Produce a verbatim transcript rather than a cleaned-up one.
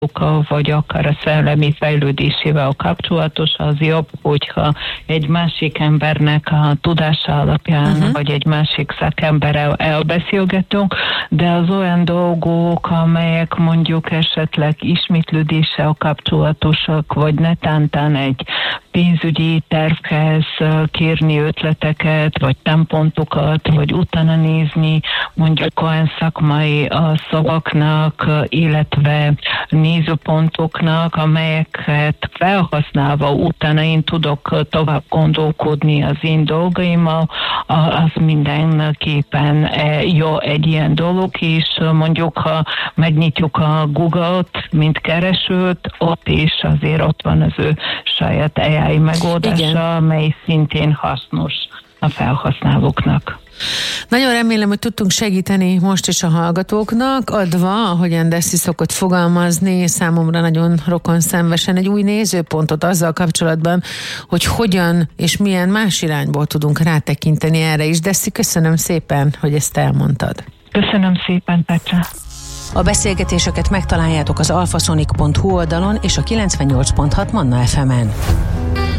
vagy akár a szellemi fejlődésével kapcsolatos, az jobb, hogyha egy másik embernek a tudása alapján, uh-huh. vagy egy másik szakemberrel elbeszélgetünk, de az olyan dolgok, amelyek mondjuk esetleg ismétlődéssel kapcsolatosak, vagy netántán egy pénzügyi tervhez kérni ötleteket, vagy támpontokat, vagy utána nézni mondjuk olyan szakmai szavaknak, illetve nézőpontoknak, amelyeket felhasználva utána én tudok tovább gondolkodni az én dolgaimmal, az mindenképpen jó egy ilyen dolog, és mondjuk, ha megnyitjuk a Google-t, mint keresőt, ott is azért ott van az ő saját á i megoldása, igen. amely szintén hasznos a felhasználóknak. Nagyon remélem, hogy tudtunk segíteni most is a hallgatóknak, adva, ahogyan Deszi szokott fogalmazni, számomra nagyon rokonszenvesen egy új nézőpontot azzal kapcsolatban, hogy hogyan és milyen más irányból tudunk rátekinteni erre is. Deszi, köszönöm szépen, hogy ezt elmondtad. Köszönöm szépen, Petra. A beszélgetéseket megtaláljátok az alfasonic pont hu oldalon és a kilencvennyolc pont hat Manna ef emen.